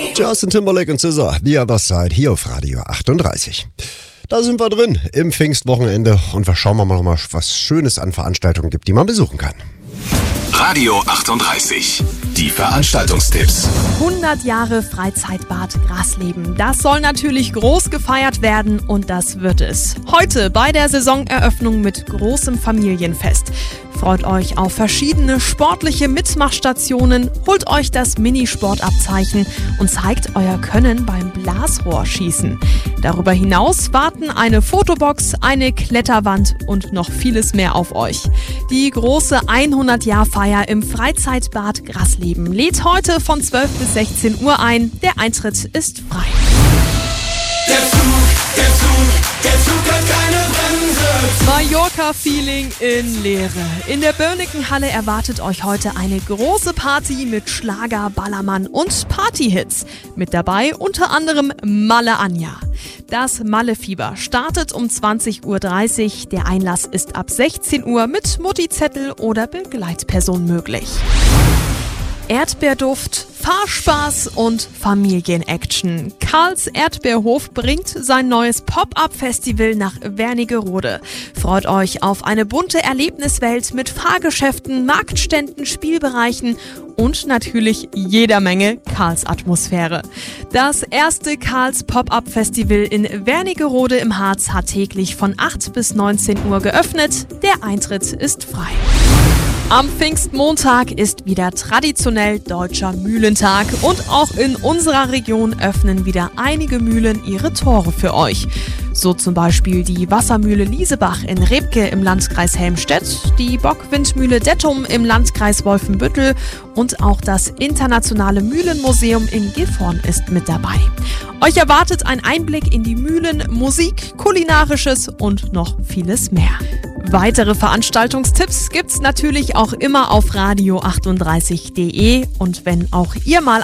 Justin Timberlake und SZA, The Other Side, hier auf Radio 38. Da sind wir drin im Pfingstwochenende und wir schauen mal, was Schönes an Veranstaltungen gibt, die man besuchen kann. Radio 38, die Veranstaltungstipps. 100 Jahre Freizeitbad Grasleben. Das soll natürlich groß gefeiert werden und das wird es. Heute bei der Saisoneröffnung mit großem Familienfest. Freut euch auf verschiedene sportliche Mitmachstationen, holt euch das Minisportabzeichen und zeigt euer Können beim Blasrohrschießen. Darüber hinaus warten eine Fotobox, eine Kletterwand und noch vieles mehr auf euch. Die große 100-Jahr-Feier im Freizeitbad Grasleben lädt heute von 12 bis 16 Uhr ein. Der Eintritt ist frei. Der Zug hat keine Bremse. Mallorca-Feeling in Leere. In der Börniken-Halle erwartet euch heute eine große Party mit Schlager, Ballermann und Partyhits. Mit dabei unter anderem Malle Anja. Das Malle-Fieber startet um 20.30 Uhr. Der Einlass ist ab 16 Uhr mit Mutti-Zettel oder Begleitperson möglich. Erdbeerduft, Fahrspaß und Familienaction. Karls Erdbeerhof bringt sein neues Pop-Up-Festival nach Wernigerode. Freut euch auf eine bunte Erlebniswelt mit Fahrgeschäften, Marktständen, Spielbereichen und natürlich jeder Menge Karls-Atmosphäre. Das erste Karls Pop-Up-Festival in Wernigerode im Harz hat täglich von 8 bis 19 Uhr geöffnet. Der Eintritt ist frei. Am Pfingstmontag ist wieder traditionell Deutscher Mühlentag und auch in unserer Region öffnen wieder einige Mühlen ihre Tore für euch. So zum Beispiel die Wassermühle Liesebach in Rebke im Landkreis Helmstedt, die Bockwindmühle Dettum im Landkreis Wolfenbüttel und auch das Internationale Mühlenmuseum in Gifhorn ist mit dabei. Euch erwartet ein Einblick in die Mühlen, Musik, Kulinarisches und noch vieles mehr. Weitere Veranstaltungstipps gibt's natürlich auch immer auf radio38.de und wenn auch ihr mal